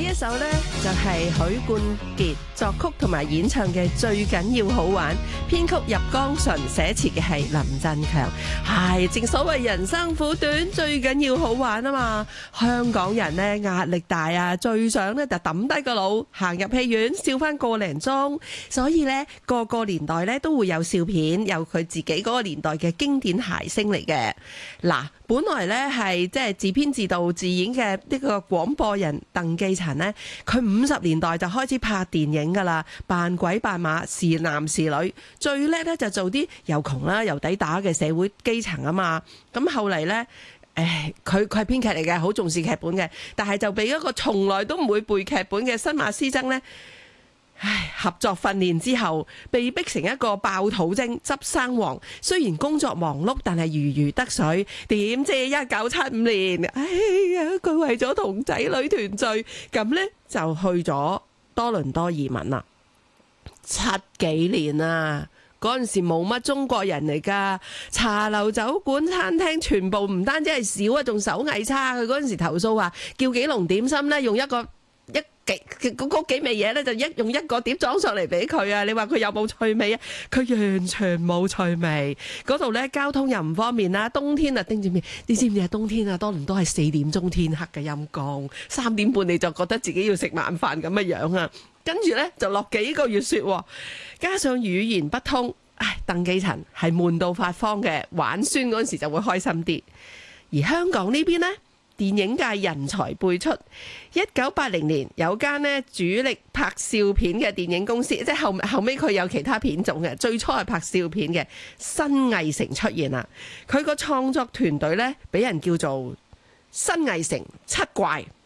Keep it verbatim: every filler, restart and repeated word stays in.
一首呢，就係許冠傑作曲同埋演唱嘅《最緊要好玩》，編曲入江純，寫詞嘅係林振強。係正所謂人生苦短，最緊要好玩啊嘛！香港人呢，壓力大啊，最想呢就抌低個腦，行入戲院笑翻個零鐘。所以呢，個個年代呢都會有笑片，有佢自己嗰個年代嘅經典諧星嚟嘅。嗱，本來呢係即係自編自導自演嘅呢個廣播人鄧寄塵呢，佢五十年代就開始拍電影噶啦，扮鬼扮馬，是男是女，最叻呢就做啲又窮啦又抵打嘅社會基層啊嘛。咁後嚟呢，誒佢佢係編劇嚟嘅，好重視劇本嘅，但係就俾一個從來都唔會背劇本嘅新馬師曾呢，唉，合作訓練之後，被逼成一個爆肚精執生王。雖然工作忙碌，但係如魚得水。點知一九七五年，哎呀，佢為咗同仔女團聚，咁呢就去咗多倫多移民啦。七幾年啊！嗰陣時冇乜中國人嚟噶，茶樓、酒館、餐廳全部唔單止係少啊，仲手藝差。佢嗰陣時投訴話，叫幾籠點心呢，用一個一幾嗰嗰幾味嘢呢，就一用一個碟裝上嚟俾佢啊！你話佢有冇趣味啊？佢完全冇趣味。嗰度呢，交通又唔方便啦，冬天啊，叮住面，你知唔知啊？冬天啊，多倫多係四點鐘天黑嘅，陰公，三點半你就覺得自己要食晚飯咁嘅樣啊！跟住呢，就落幾個月雪，加上語言不通，唉，鄧寄塵係悶到發慌嘅。玩孫嗰陣時就會開心啲。而香港呢邊呢，電影界人才輩出。一九八零年有間呢主力拍笑片嘅電影公司，即係後後尾佢有其他片種嘅，最初係拍笑片嘅新藝城出現啦。佢個創作團隊呢，俾人叫做新藝城七怪。